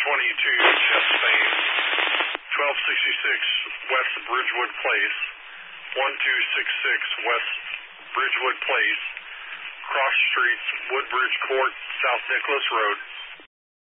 Chesapeake, 1266 West Bridgewood Place, 1266 West Bridgewood Place, Cross Streets, Woodbridge Court, South Nicholas Road.